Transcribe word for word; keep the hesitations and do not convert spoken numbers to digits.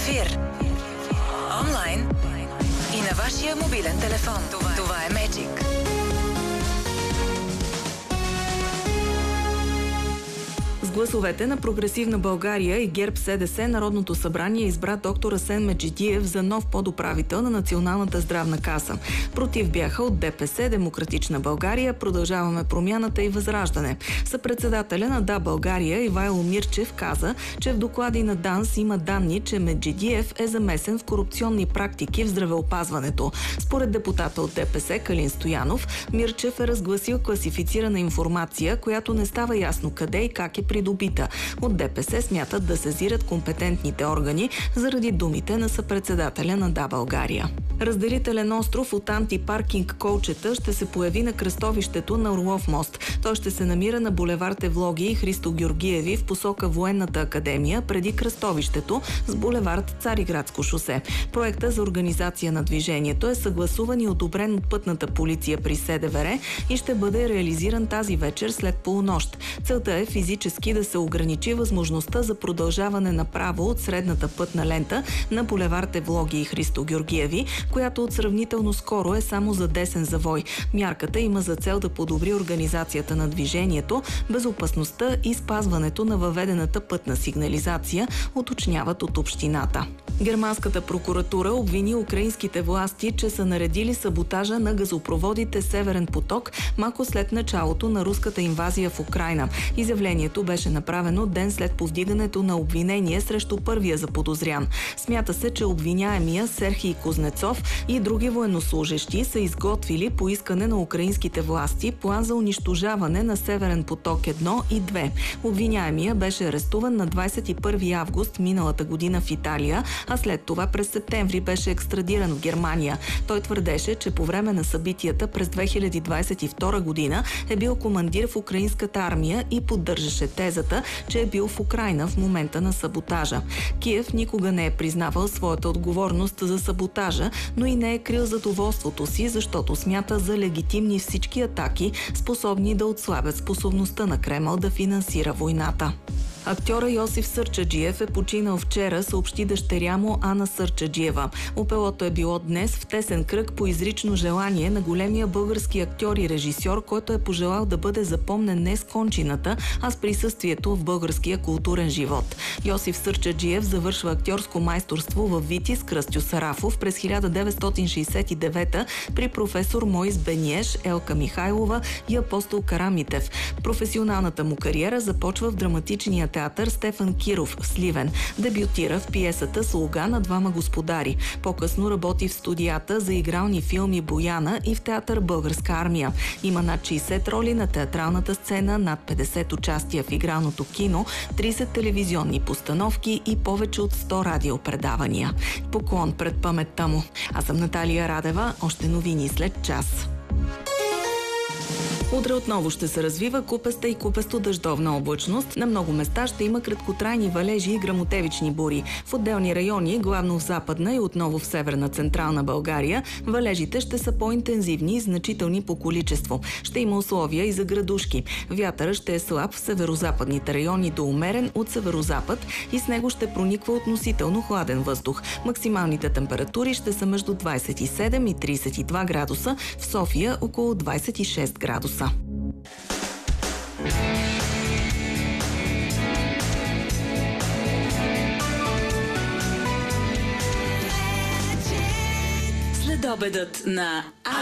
ефир. Онлайн и на вашия мобилен телефон. Това, Това е Magic. С гласовете на Прогресивна България и ГЕРБ-СДС Народното събрание избра доктор Асен Меджидиев за нов подуправител на Националната здравна каса. Против бяха от ДПС, Демократична България, Продължаваме промяната и Възраждане. Съпредседателя на Да, България Ивайло Мирчев каза, че в доклади на ДАНС има данни, че Меджидиев е замесен в корупционни практики в здравеопазването. Според депутата от ДПС Калин Стоянов, Мирчев е разгласил класифицирана информация, която не става ясно къде и как е придобита. От ДПС смятат да сезират компетентните органи заради думите на съпредседателя на Да, България. Разделителен остров от антипаркинг колчета ще се появи на кръстовището на Орлов мост. Той ще се намира на булевард Евлоги и Христо Георгиеви в посока Военната академия преди кръстовището с булевард Цариградско шосе. Проекта за организация на движението е съгласуван и одобрен от пътната полиция при СДВР и ще бъде реализиран тази вечер след полунощ. Целта е физически да се ограничи възможността за продължаване направо от средната пътна лента на булевард Евлоги и Христо Георгиеви, която от сравнително скоро е само за десен завой. Мярката има за цел да подобри организацията на движението, безопасността и спазването на въведената пътна сигнализация, уточняват от общината. Германската прокуратура обвини украинските власти, че са наредили саботажа на газопроводите Северен поток малко след началото на руската инвазия в Украйна. Изявлението беше направено ден след повдигането на обвинение срещу първия заподозрян. Смята се, че обвиняемия Серхий Кузнецов и други военнослужещи са изготвили по искане на украинските власти план за унищожаване на Северен поток едно и две. Обвиняемия беше арестуван на двадесет и първи август миналата година в Италия, а след това през септември беше екстрадиран в Германия. Той твърдеше, че по време на събитията през две хиляди двадесет и втора година е бил командир в украинската армия и поддържаше тезата, че е бил в Украйна в момента на саботажа. Киев никога не е признавал своята отговорност за саботажа, но и не е крил задоволството си, защото смята за легитимни всички атаки, способни да отслабят способността на Кремъл да финансира войната. Актьора Йосиф Сърчаджиев е починал вчера, съобщи дъщеря му Ана Сърчаджиева. Опелото е било днес в тесен кръг по изрично желание на големия български актьор и режисьор, който е пожелал да бъде запомнен не с кончината, а с присъствието в българския културен живот. Йосиф Сърчаджиев завършва актьорско майсторство в Витис Кръстю Сарафов през хиляда деветстотин шейсет и девета при професор Моис Бениеш, Елка Михайлова и Апостол Карамитев. Професионалната му кариера започва в драматичния театър Стефан Киров в Сливен. Дебютира в пиесата "Слуга на двама господари". По-късно работи в студията за игрални филми "Бояна" и в театър "Българска армия". Има над шейсет роли на театралната сцена, над петдесет участия в игралното кино, тридесет телевизионни постановки и повече от сто радиопредавания. Поклон пред паметта му. Аз съм Наталия Радева. Още новини след час. Утре отново ще се развива купеста и купесто-дъждовна облачност. На много места ще има краткотрайни валежи и гръмотевични бури. В отделни райони, главно в Западна и отново в Северна Централна България, валежите ще са по-интензивни и значителни по количество. Ще има условия и за градушки. Вятърът ще е слаб в северозападните райони до умерен от северозапад и с него ще прониква относително хладен въздух. Максималните температури ще са между двадесет и седем и тридесет и два градуса, в София около двадесет и шест градуса. Следобедът на